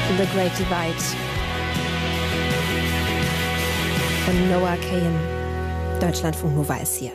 The Great Divide von Noah Kahan. Deutschlandfunk Nova ist hier.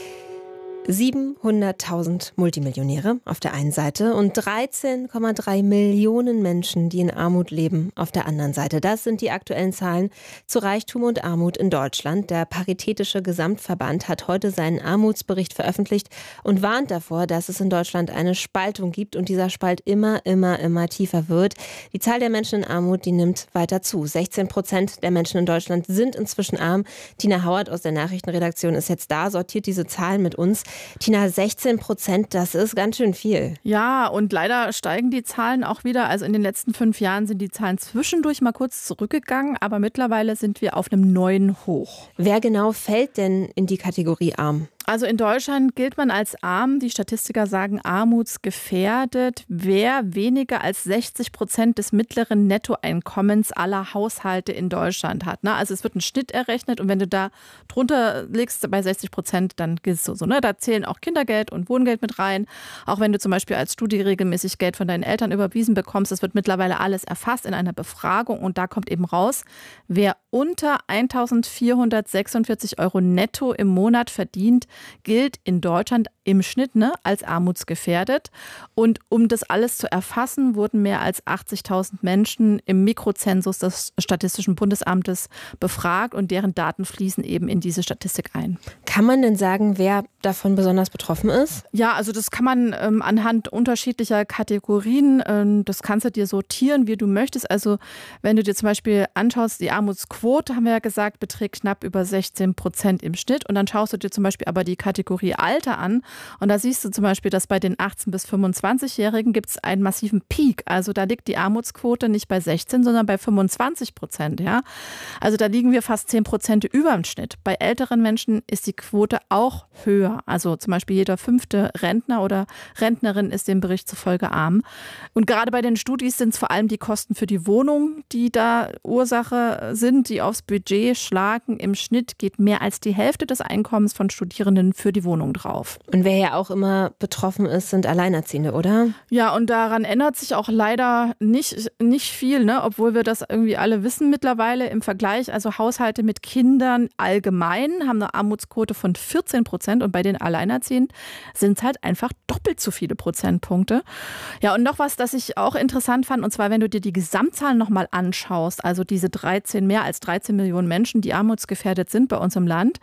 700.000 Multimillionäre auf der einen Seite und 13,3 Millionen Menschen, die in Armut leben, auf der anderen Seite. Das sind die aktuellen Zahlen zu Reichtum und Armut in Deutschland. Der Paritätische Gesamtverband hat heute seinen Armutsbericht veröffentlicht und warnt davor, dass es in Deutschland eine Spaltung gibt und dieser Spalt immer tiefer wird. Die Zahl der Menschen in Armut, die nimmt weiter zu. 16% der Menschen in Deutschland sind inzwischen arm. Tina Hauert aus der Nachrichtenredaktion ist jetzt da, sortiert diese Zahlen mit uns. Tina, 16%, das ist ganz schön viel. Ja, und leider steigen die Zahlen auch wieder. Also in den letzten 5 Jahren sind die Zahlen zwischendurch mal kurz zurückgegangen, aber mittlerweile sind wir auf einem neuen Hoch. Wer genau fällt denn in die Kategorie arm? Also in Deutschland gilt man als arm. Die Statistiker sagen armutsgefährdet, wer weniger als 60% des mittleren Nettoeinkommens aller Haushalte in Deutschland hat. Also es wird ein Schnitt errechnet und wenn du da drunter liegst bei 60%, dann gilt es so. Da zählen auch Kindergeld und Wohngeld mit rein. Auch wenn du zum Beispiel als Studie regelmäßig Geld von deinen Eltern überwiesen bekommst, das wird mittlerweile alles erfasst in einer Befragung und da kommt eben raus, wer unter 1.446 € netto im Monat verdient, gilt in Deutschland im Schnitt als armutsgefährdet. Und um das alles zu erfassen, wurden mehr als 80.000 Menschen im Mikrozensus des Statistischen Bundesamtes befragt und deren Daten fließen eben in diese Statistik ein. Kann man denn sagen, wer davon besonders betroffen ist? Ja, also das kann man anhand unterschiedlicher Kategorien, das kannst du dir sortieren, wie du möchtest. Also wenn du dir zum Beispiel anschaust, die Armutsquote, haben wir ja gesagt, beträgt knapp über 16% im Schnitt. Und dann schaust du dir zum Beispiel aber die Kategorie Alter an. Und da siehst du zum Beispiel, dass bei den 18- bis 25-Jährigen gibt es einen massiven Peak. Also da liegt die Armutsquote nicht bei 16, sondern bei 25%. Ja? Also da liegen wir fast 10% über dem Schnitt. Bei älteren Menschen ist die Quote auch höher. Also zum Beispiel jeder 5. Rentner oder Rentnerin ist dem Bericht zufolge arm. Und gerade bei den Studis sind es vor allem die Kosten für die Wohnung, die da Ursache sind, die aufs Budget schlagen. Im Schnitt geht mehr als die Hälfte des Einkommens von Studierenden für die Wohnung drauf. Und wer ja auch immer betroffen ist, sind Alleinerziehende, oder? Ja, und daran ändert sich auch leider nicht viel, obwohl wir das irgendwie alle wissen mittlerweile im Vergleich. Also Haushalte mit Kindern allgemein haben eine Armutsquote von 14% und bei den Alleinerziehenden sind es halt einfach doppelt so viele Prozentpunkte. Ja, und noch was, das ich auch interessant fand, und zwar, wenn du dir die Gesamtzahlen nochmal anschaust, also diese mehr als 13 Millionen Menschen, die armutsgefährdet sind bei uns im Land,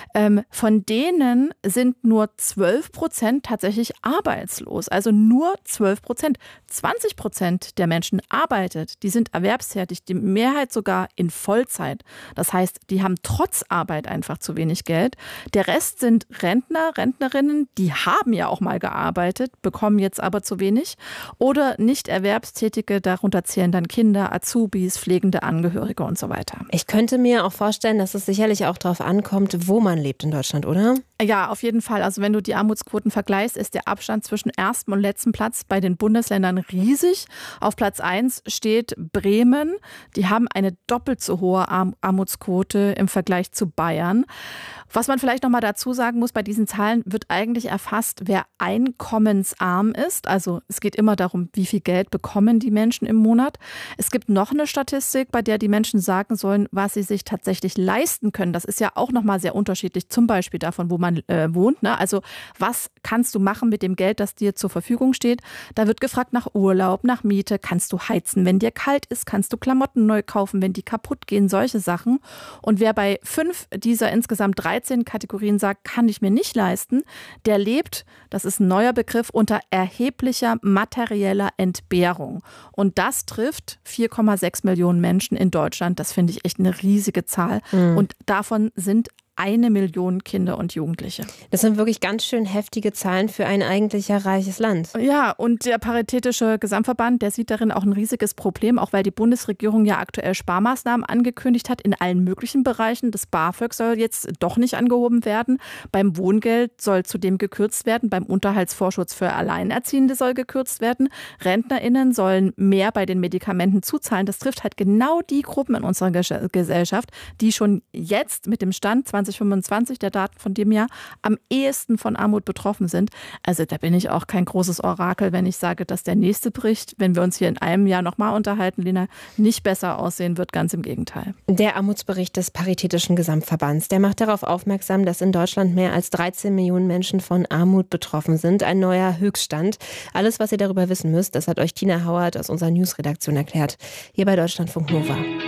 von denen sind nur 12% tatsächlich arbeitslos. Also nur 12%. 20% der Menschen arbeitet. Die sind erwerbstätig, die Mehrheit sogar in Vollzeit. Das heißt, die haben trotz Arbeit einfach zu wenig Geld. Der Rest sind Rentner, Rentnerinnen, die haben ja auch mal gearbeitet, bekommen jetzt aber zu wenig. Oder Nicht-Erwerbstätige, darunter zählen dann Kinder, Azubis, pflegende Angehörige und so weiter. Ich könnte mir auch vorstellen, dass es sicherlich auch darauf ankommt, wo man lebt in Deutschland, oder? Ja, auf jeden Fall. Also wenn du die Armutsquoten vergleichst, ist der Abstand zwischen ersten und letzten Platz bei den Bundesländern riesig. Auf Platz 1 steht Bremen. Die haben eine doppelt so hohe Armutsquote im Vergleich zu Bayern. Was man vielleicht noch mal dazu sagen muss, bei diesen Zahlen wird eigentlich erfasst, wer einkommensarm ist. Also es geht immer darum, wie viel Geld bekommen die Menschen im Monat. Es gibt noch eine Statistik, bei der die Menschen sagen sollen, was sie sich tatsächlich leisten können. Das ist ja auch noch mal sehr unterschiedlich, zum Beispiel davon, wo man wohnt. Also was kannst du machen mit dem Geld, das dir zur Verfügung steht? Da wird gefragt nach Urlaub, nach Miete. Kannst du heizen, wenn dir kalt ist? Kannst du Klamotten neu kaufen, wenn die kaputt gehen? Solche Sachen. Und wer bei 5 dieser insgesamt 13 Kategorien sagt, kann ich mir nicht leisten, der lebt, das ist ein neuer Begriff, unter erheblicher materieller Entbehrung. Und das trifft 4,6 Millionen Menschen in Deutschland. Das finde ich echt eine riesige Zahl. Und davon sind 1 Million Kinder und Jugendliche. Das sind wirklich ganz schön heftige Zahlen für ein eigentlich ja reiches Land. Ja, und der Paritätische Gesamtverband, der sieht darin auch ein riesiges Problem, auch weil die Bundesregierung ja aktuell Sparmaßnahmen angekündigt hat in allen möglichen Bereichen. Das BAföG soll jetzt doch nicht angehoben werden. Beim Wohngeld soll zudem gekürzt werden. Beim Unterhaltsvorschuss für Alleinerziehende soll gekürzt werden. RentnerInnen sollen mehr bei den Medikamenten zuzahlen. Das trifft halt genau die Gruppen in unserer Gesellschaft, die schon jetzt mit dem Stand 2025, der Daten von dem Jahr, am ehesten von Armut betroffen sind. Also da bin ich auch kein großes Orakel, wenn ich sage, dass der nächste Bericht, wenn wir uns hier in einem Jahr nochmal unterhalten, Lena, nicht besser aussehen wird. Ganz im Gegenteil. Der Armutsbericht des Paritätischen Gesamtverbands, der macht darauf aufmerksam, dass in Deutschland mehr als 13 Millionen Menschen von Armut betroffen sind. Ein neuer Höchststand. Alles, was ihr darüber wissen müsst, das hat euch Tina Hauert aus unserer Newsredaktion erklärt. Hier bei Deutschlandfunk Nova.